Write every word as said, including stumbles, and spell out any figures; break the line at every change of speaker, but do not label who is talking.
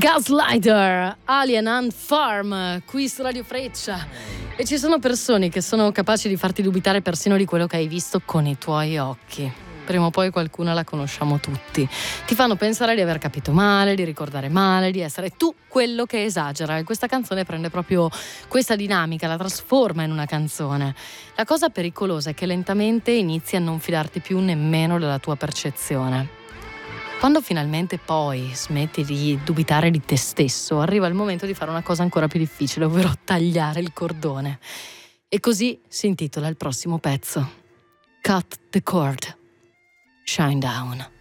Gaslighter, Alien Ant Farm, qui su Radio Freccia. E ci sono persone che sono capaci di farti dubitare persino di quello che hai visto con i tuoi occhi. Prima o poi qualcuna la conosciamo tutti. Ti fanno pensare di aver capito male, di ricordare male, di essere tu quello che esagera. E questa canzone prende proprio questa dinamica, la trasforma in una canzone. La cosa pericolosa è che lentamente inizi a non fidarti più nemmeno della tua percezione. Quando finalmente poi smetti di dubitare di te stesso, arriva il momento di fare una cosa ancora più difficile, ovvero tagliare il cordone. E così si intitola il prossimo pezzo. Cut the cord. Shine down.